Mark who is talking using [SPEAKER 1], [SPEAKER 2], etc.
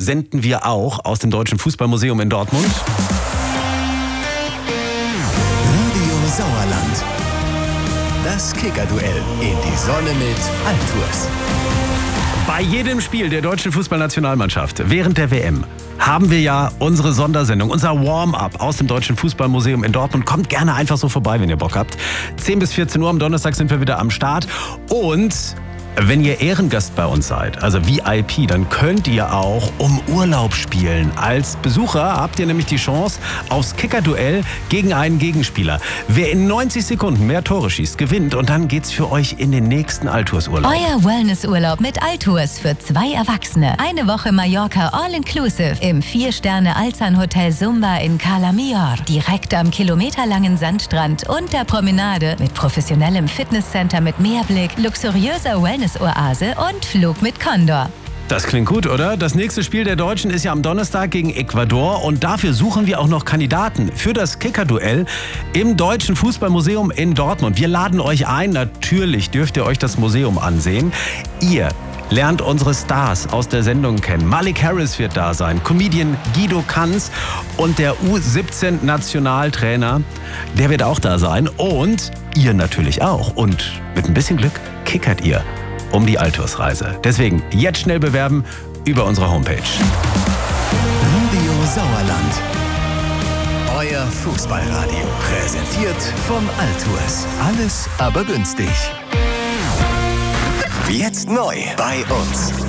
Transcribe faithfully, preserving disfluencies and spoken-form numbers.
[SPEAKER 1] senden wir auch aus dem Deutschen Fußballmuseum in Dortmund.
[SPEAKER 2] Radio Sauerland. Das Kicker-Duell in die Sonne mit Altours.
[SPEAKER 1] Bei jedem Spiel der deutschen Fußballnationalmannschaft während der W M haben wir ja unsere Sondersendung, unser Warm-up aus dem Deutschen Fußballmuseum in Dortmund. Kommt gerne einfach so vorbei, wenn ihr Bock habt. zehn bis vierzehn Uhr am Donnerstag sind wir wieder am Start. Und wenn ihr Ehrengast bei uns seid, also V I P, dann könnt ihr auch um Urlaub spielen. Als Besucher habt ihr nämlich die Chance aufs Kicker-Duell gegen einen Gegenspieler. Wer in neunzig Sekunden mehr Tore schießt, gewinnt und dann geht's für euch in den nächsten Altours-Urlaub.
[SPEAKER 3] Euer Wellnessurlaub mit Altours für zwei Erwachsene. Eine Woche Mallorca All-Inclusive im vier-Sterne-Alzan-Hotel Sumba in Cala Millor. Direkt am kilometerlangen Sandstrand und der Promenade mit professionellem Fitnesscenter mit Meerblick, luxuriöser Wellness Oase und Flug mit Condor.
[SPEAKER 1] Das klingt gut, oder? Das nächste Spiel der Deutschen ist ja am Donnerstag gegen Ecuador und dafür suchen wir auch noch Kandidaten für das Kicker-Duell im Deutschen Fußballmuseum in Dortmund. Wir laden euch ein, natürlich dürft ihr euch das Museum ansehen. Ihr lernt unsere Stars aus der Sendung kennen. Malik Harris wird da sein, Comedian Guido Kanz und der U siebzehn Nationaltrainer, der wird auch da sein und ihr natürlich auch. Und mit ein bisschen Glück kickert ihr um die Altours-Reise. Deswegen jetzt schnell bewerben über unsere Homepage.
[SPEAKER 2] Radio Sauerland. Euer Fußballradio. Präsentiert vom Altours. Alles aber günstig. Jetzt neu bei uns.